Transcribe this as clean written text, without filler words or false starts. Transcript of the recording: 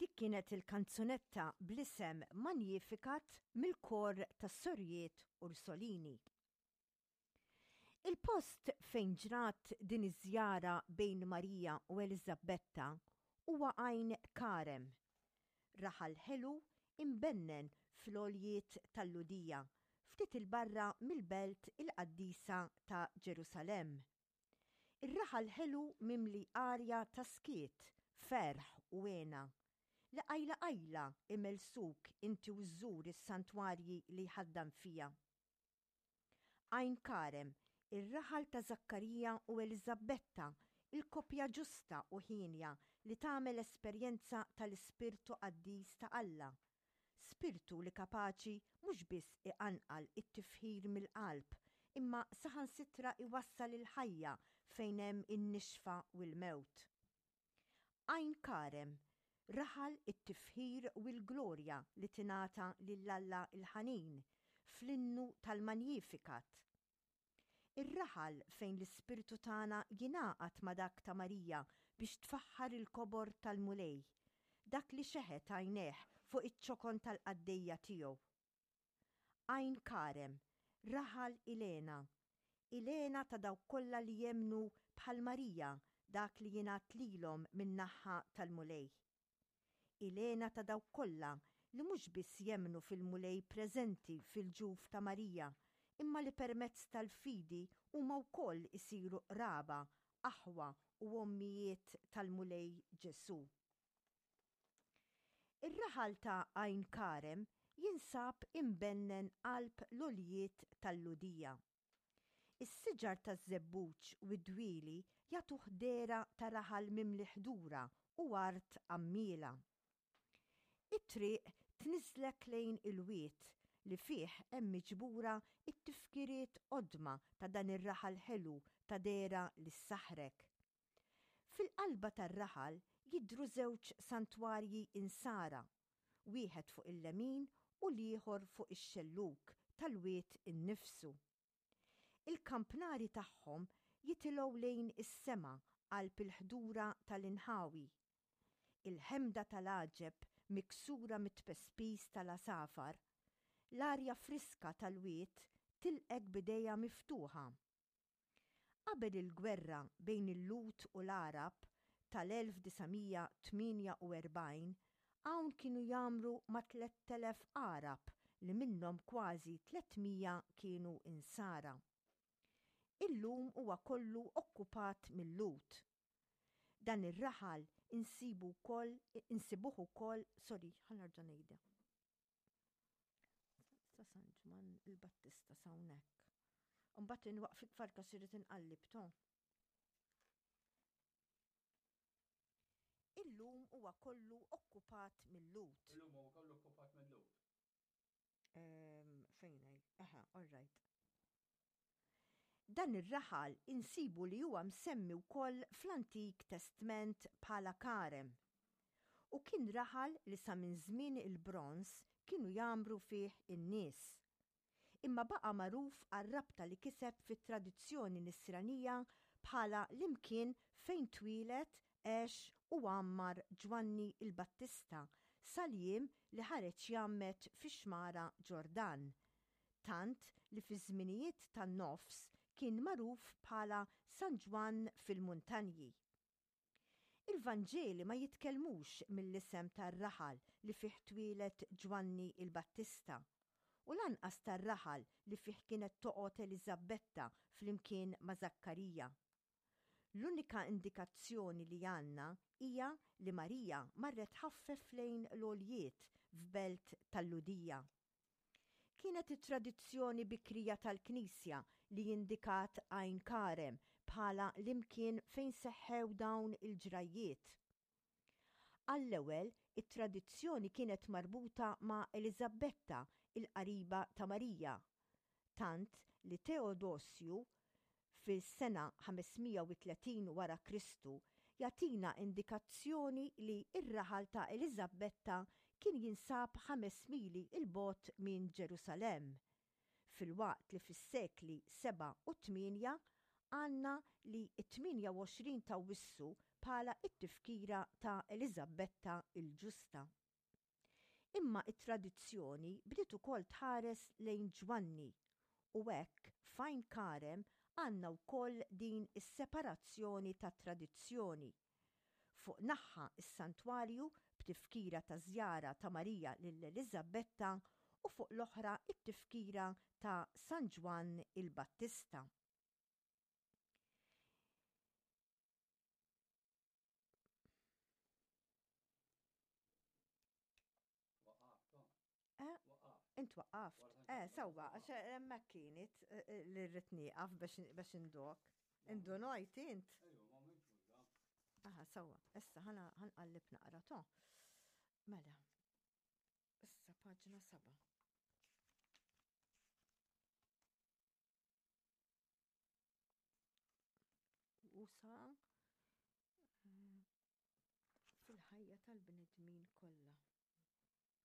Dik kienet il-kanzunetta bl-isem Magnificat mill-kor tas-Sorjiet Ursolini. Il-post fejn ġrat din iż-żjara bejn Marija u Elisabetta huwa Għajn Karem. Raħal ħelu imbennen fl-għoljiet tal-Ludija, ftit il-barra mill-belt il-qaddisa ta' Ġerusalem. Ir-raħal ħelu mimli arja ta' skiet, ferħ u għena. Laqajla imelsuk inti użżur is-santwarji li ħaddam fija. Għajn Karem, ir-raħal ta' Zakkarija u Elisabetta, il-kopja ġusta u ħinja li tagħmel esperjenza tal-Ispirtu Qaddis ta' Alla. Spirtu li kapaċi mhux biss iqanqal it-tifħir mill-qalb, imma saħansitra iwassal il-ħajja fejn hemm in-nixfa u l-mewt. Għajn Karem, raħal it-tifħir u l-glorja li tingħata lill-Alla il-ħanin fl-innu tal-Magnificat. Ir-raħal fejn l-Ispirtu tagħna jingħaqad ma' dak ta' Marija biex tfaħħar il-kobor tal-mulej, dak li xeħet għajnejh fuq iċ-ċokon tal-qaddejja tiegħu. Għajn Karem, raħal Ilena ta' dawk kollha li jemnu bħal Marija dak li jingħat lilhom min-naħa tal-mulej. Ilena ta' dawk kollha li mhux biss jemnu fil-mulej preżenti fil-ġuf ta' Marija, imma li permezz tal-fidi huma wkoll isiru raba, aħwa u ommijiet tal-mulej Ġesu. Ir-raħal ta' Għajn Karem jinsab imbennen qalb l-għoljiet tal-Ludija. Is-siġar taż-żebbuġ u d-dwieli jagħtu ħdera ta' raħal mimli ħdura u art għammiela. It-triq tniżlek lejn il-wiet li fih hemm miġbura it-tifkiriet qodma ta' dan ir-raħal ħelu ta' dera li saħrek. Fil-qalba tar-raħal jidhru żewġ santwarji insara, wieħed fuq il-lemin u l-ieħor fuq ix-xelluk tal-wiet innifsu. Il-kampnari tagħhom jitilgħu lejn is-sema qalb il-ħdura tal-inħawi. Il-ħemda tal-għaġeb miksura mit-tpespis tal-asafar, l-arja friska tal-wiet tilqek bidejja miftuħa. Qabel il-gwerra bejn il-Lut u l-Arab tal-1948 hawn kienu jagħmlu ma' 3000 Arab li minnhom kważi 300 kienu insara. Illum huwa kollu okkupat mill-Lut. Dan ir-raħal insibuh ukoll, ħanerġa' ngħidha. Sa San Ġman il-Battista sawnek. Imbagħad inwaqfik farka sirid inqallib to. Illum huwa kollu okkupat mill-Lut. Illum huwa kollu okkupat mill-Lut. Fejn all right. Dan ir-raħal insibu li huwa msemmi wkoll fl-Antik Testament bħala Karem. U kien raħal li sa minn żmien il-Bronż kienu jagħmru fih in-nies. Imma baqa' magħruf għar-rabta li kiseb fit-tradizzjoni nisranija bħala l-imkien fejn twilet għex u għammar Ġwanni il-Battista sal-jiem li ħareġ jammet fix-xmara Ġordan, tant li fi żminijiet tan-nofs kien magħruf bħala San Ġwan fil-muntanji. Il-Vanġeli ma jitkellmux mill-isem tar-raħal li fih twilet Ġwanni il-Battista u lanqas tar-raħal li fih kienet toqgħod Elisabetta flimkien ma' Zakkarija. L-unika indikazzjoni li għandna hija li Marija marret ħaffef lejn l-għoljiet f'belt tal-Ludija. Kienet it-tradizzjoni bikrija tal-Knisja li jindikat Għajn Karem bħala l-imkien fejn seħħew dawn il-ġrajiet. Għall-ewwel, it-tradizzjoni kienet marbuta ma' Elisabetta, il-qariba ta' Marija, tant li Teodosju fil-sena 530 wara Kristu jagħtina indikazzjoni li ir-raħal ta' Elisabetta kien jinsab 5 mili il-bot minn Ġerusalem, fil-waqt li fis-sekli 7 u 8 għandna li 28 ta' Wissu bħala it-tifkira ta' Eliżabetta il-Ġusta. Imma it-tradizzjoni bdiet ukoll tħares lejn Ġwanni u hekk f'Għajn Karem għandna wkoll din is-separazzjoni tat tradizzjoni. Fuq naħa is-santwarju b'tifkira ta' żjara ta' Marija lil Eliżabetta u fuq l-oħra it-tifkira ta' San Ġwann il-Battista. Int waqqaft. Sewwa, għax hemmhekk kienet li rrid nieqaf biex indok. Indunajt int. Aha, sewwa. Issa ħanqallib naqra to. Mela. Issa paġna 7. Usa fil-ħajja tal-bnedmin kollha.